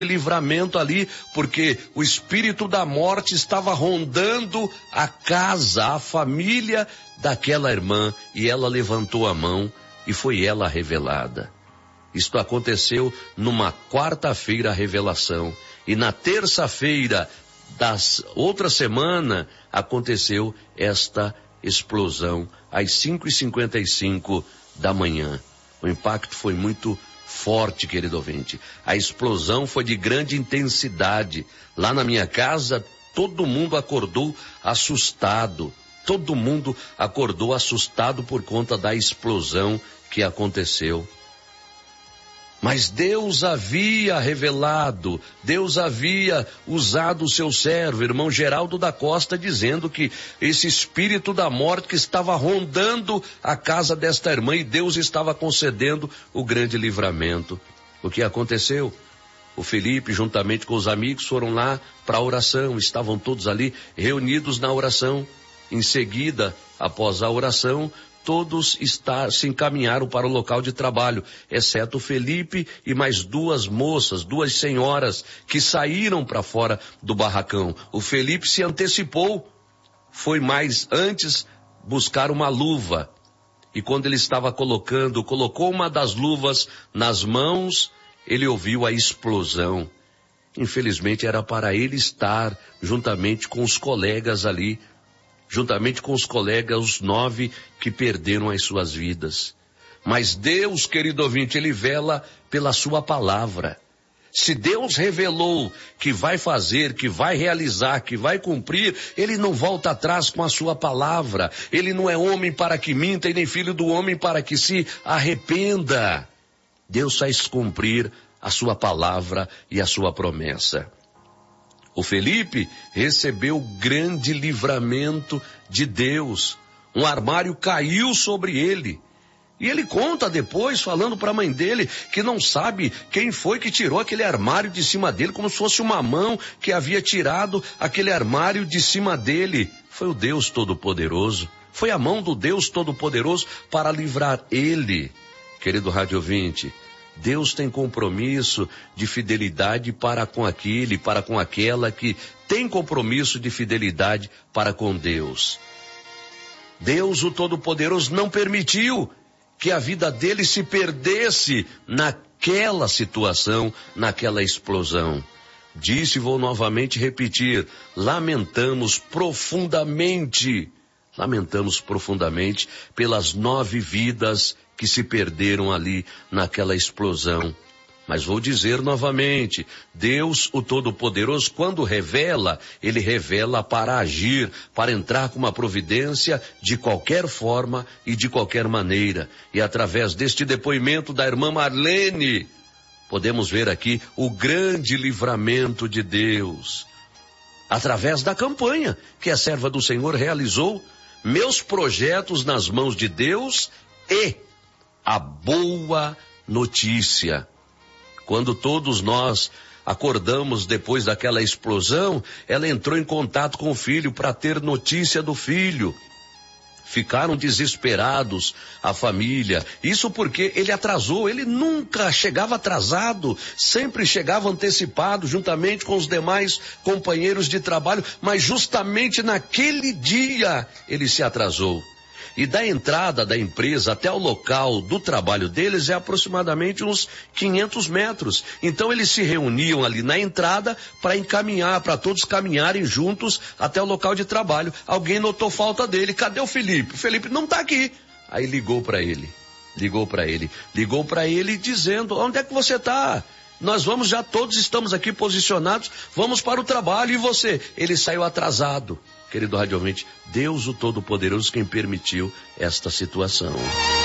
livramento ali, porque o espírito da morte estava rondando a casa, a família daquela irmã, e ela levantou a mão e foi ela revelada. Isto aconteceu numa quarta-feira, a revelação, e na terça-feira da outra semana aconteceu esta explosão às 5h55 da manhã. O impacto foi muito forte, querido ouvinte. A explosão foi de grande intensidade. Lá na minha casa, todo mundo acordou assustado. Todo mundo acordou assustado por conta da explosão que aconteceu. Mas Deus havia revelado, Deus havia usado o seu servo, irmão Geraldo da Costa, dizendo que esse espírito da morte que estava rondando a casa desta irmã, e Deus estava concedendo o grande livramento. O que aconteceu? O Felipe, juntamente com os amigos, foram lá para a oração, estavam todos ali reunidos na oração. Em seguida, após a oração, todos se encaminharam para o local de trabalho, exceto o Felipe e mais duas moças, duas senhoras, que saíram para fora do barracão. O Felipe se antecipou, foi mais antes buscar uma luva. E quando ele estava colocou uma das luvas nas mãos, ele ouviu a explosão. Infelizmente era para ele estar juntamente com os colegas ali, juntamente com os colegas, os 9 que perderam as suas vidas. Mas Deus, querido ouvinte, Ele vela pela sua palavra. Se Deus revelou que vai fazer, que vai realizar, que vai cumprir, Ele não volta atrás com a sua palavra. Ele não é homem para que minta e nem filho do homem para que se arrependa. Deus faz cumprir a sua palavra e a sua promessa. O Felipe recebeu grande livramento de Deus. Um armário caiu sobre ele. E ele conta depois, falando para a mãe dele, que não sabe quem foi que tirou aquele armário de cima dele, como se fosse uma mão que havia tirado aquele armário de cima dele. Foi o Deus Todo-Poderoso. Foi a mão do Deus Todo-Poderoso para livrar ele. Querido rádio ouvinte, Deus tem compromisso de fidelidade para com aquele, para com aquela que tem compromisso de fidelidade para com Deus. Deus, o Todo-Poderoso, não permitiu que a vida dele se perdesse naquela situação, naquela explosão. Disse, vou novamente repetir, lamentamos profundamente pelas 9 vidas que se perderam ali naquela explosão. Mas vou dizer novamente, Deus, o Todo-Poderoso, quando revela, Ele revela para agir, para entrar com uma providência de qualquer forma e de qualquer maneira. E através deste depoimento da irmã Marlene, podemos ver aqui o grande livramento de Deus. Através da campanha que a serva do Senhor realizou, meus projetos nas mãos de Deus e a boa notícia. Quando todos nós acordamos depois daquela explosão, ela entrou em contato com o filho para ter notícia do filho. Ficaram desesperados a família. Isso porque ele atrasou, ele nunca chegava atrasado, sempre chegava antecipado, juntamente com os demais companheiros de trabalho, mas justamente naquele dia ele se atrasou. E da entrada da empresa até o local do trabalho deles é aproximadamente uns 500 metros. Então eles se reuniam ali na entrada para encaminhar, para todos caminharem juntos até o local de trabalho. Alguém notou falta dele. Cadê o Felipe? O Felipe não está aqui. Aí ligou para ele dizendo, onde é que você está? Nós vamos já, todos estamos aqui posicionados, vamos para o trabalho, e você? Ele saiu atrasado. Querido rádio ouvinte, Deus o Todo-Poderoso quem permitiu esta situação.